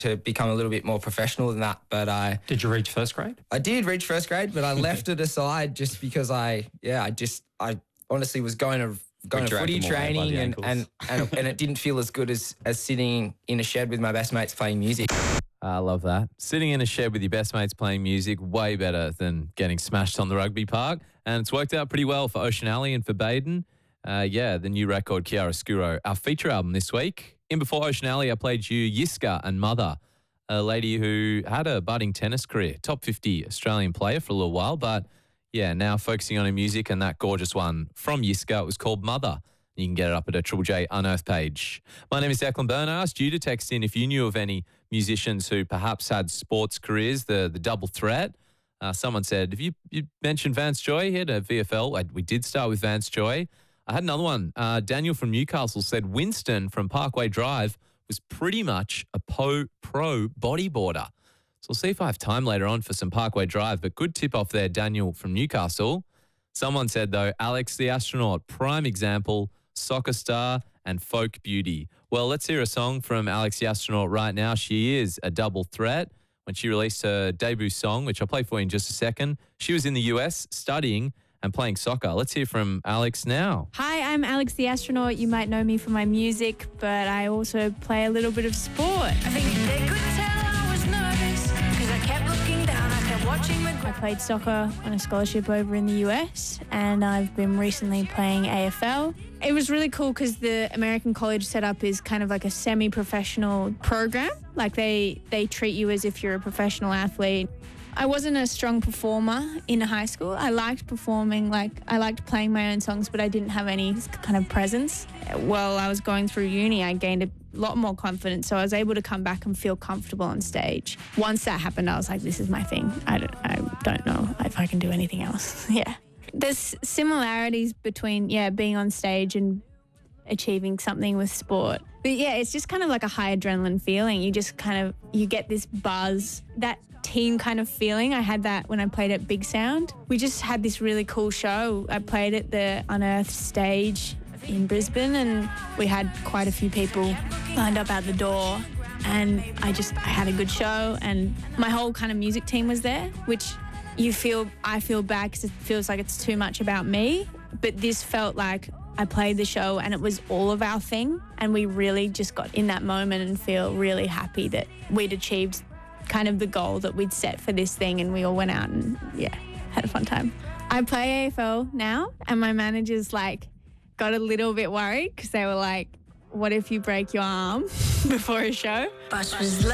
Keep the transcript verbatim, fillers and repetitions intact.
to become a little bit more professional than that. But I Did you reach first grade? I did reach first grade, but I left it aside just because I yeah I just I honestly was going to going to footy training and and, and and it didn't feel as good as as sitting in a shed with my best mates playing music. I love that. Sitting in a shed with your best mates playing music, way better than getting smashed on the rugby park. And it's worked out pretty well for Ocean Alley and for Baden. Uh, yeah, the new record, Chiaroscuro, our feature album this week. In before Ocean Alley, I played you Yiska and Mother, a lady who had a budding tennis career, top fifty Australian player for a little while, but yeah, now focusing on her music, and that gorgeous one from Yiska, it was called Mother. You can get it up at a Triple J Unearthed page. My name is Declan Byrne. I asked you to text in if you knew of any musicians who perhaps had sports careers, the the double threat. Uh, someone said, if you, you mentioned Vance Joy, he had a V F L. I, we did start with Vance Joy. I had another one. Uh, Daniel from Newcastle said Winston from Parkway Drive was pretty much a po- pro bodyboarder. So we'll see if I have time later on for some Parkway Drive, but good tip off there, Daniel from Newcastle. Someone said, though, Alex the astronaut, prime example, soccer star and folk beauty. Well, let's hear a song from Alex the astronaut right now. She is a double threat. When she released her debut song, which I'll play for you in just a second, she was in the U S studying and playing soccer. Let's hear from Alex now. Hi, I'm Alex the astronaut. You might know me for my music, but I also play a little bit of sport. I think they could tell I was nervous because I kept looking down, I kept watching the I played soccer on a scholarship over in the U S, and I've been recently playing A F L. It was really cool because the American college setup is kind of like a semi-professional program. Like they, they treat you as if you're a professional athlete. I wasn't a strong performer in high school. I liked performing, like I liked playing my own songs, but I didn't have any kind of presence. While I was going through uni, I gained a lot more confidence, so I was able to come back and feel comfortable on stage. Once that happened, I was like, this is my thing. I don't, I don't know if I can do anything else. Yeah. There's similarities between, yeah, being on stage and achieving something with sport. But yeah, it's just kind of like a high adrenaline feeling. You just kind of, you get this buzz, that team kind of feeling. I had that when I played at Big Sound. We just had this really cool show. I played at the Unearthed stage in Brisbane, and we had quite a few people lined up out the door, and I just, I had a good show, and my whole kind of music team was there, which you feel, I feel bad because it feels like it's too much about me, but this felt like I played the show and it was all of our thing, and we really just got in that moment and feel really happy that we'd achieved kind of the goal that we'd set for this thing, and we all went out and, yeah, had a fun time. I play A F L now, and my managers, like, got a little bit worried because they were like, what if you break your arm before a show? bus was